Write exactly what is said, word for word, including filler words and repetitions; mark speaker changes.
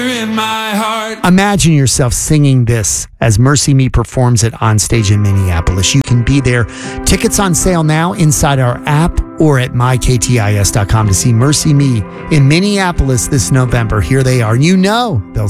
Speaker 1: in my heart.
Speaker 2: Imagine yourself singing this as Mercy Me performs it on stage in Minneapolis. You can be there. Tickets on sale now inside our app or at my k t i s dot com to see Mercy Me in Minneapolis this November. Here they are. You know they'll